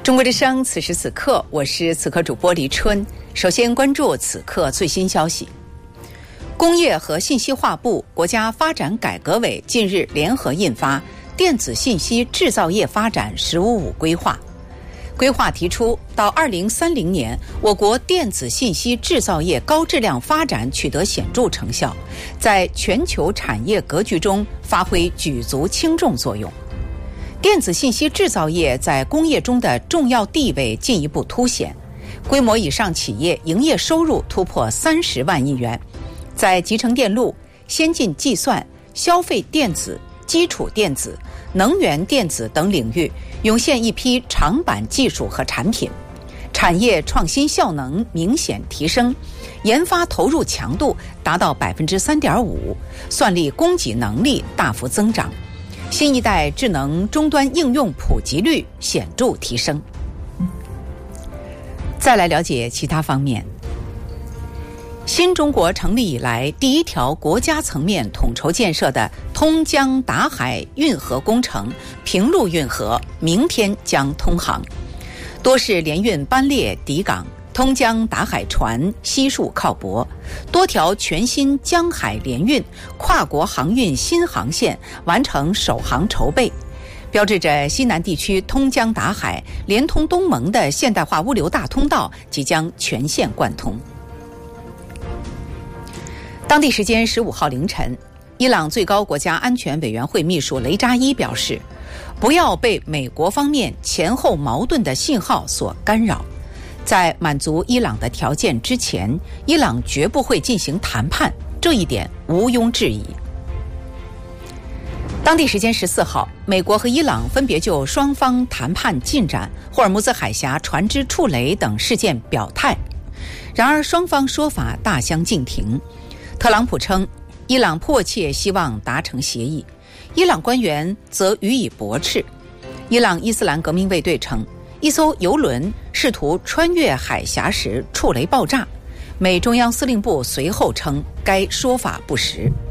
中国之声，此时此刻，我是此刻主播黎春。首先关注此刻最新消息。工业和信息化部、国家发展改革委近日联合印发《电子信息制造业发展“十五五”规划》。规划提出，到2030年，我国电子信息制造业高质量发展取得显著成效，在全球产业格局中发挥举足轻重作用。电子信息制造业在工业中的重要地位进一步凸显，规模以上企业营业收入突破30万亿元，在集成电路、先进计算、消费电子、基础电子、能源电子等领域涌现一批长板技术和产品，产业创新效能明显提升，研发投入强度达到 3.5%， 算力供给能力大幅增长，新一代智能终端应用普及率显著提升。再来了解其他方面。新中国成立以来第一条国家层面统筹建设的通江达海运河工程平陆运河明天将通航，多式联运班列抵港，通江达海船悉数靠泊，多条全新江海联运跨国航运新航线完成首航筹备，标志着西南地区通江达海连通东盟的现代化物流大通道即将全线贯通。当地时间15号凌晨，伊朗最高国家安全委员会秘书雷扎伊表示，不要被美国方面前后矛盾的信号所干扰，在满足伊朗的条件之前，伊朗绝不会进行谈判，这一点毋庸置疑。当地时间14号，美国和伊朗分别就双方谈判进展、霍尔木兹海峡船只触雷等事件表态，然而双方说法大相径庭。特朗普称，伊朗迫切希望达成协议，伊朗官员则予以驳斥。伊朗伊斯兰革命卫队称，一艘油轮试图穿越海峡时触雷爆炸，美中央司令部随后称该说法不实。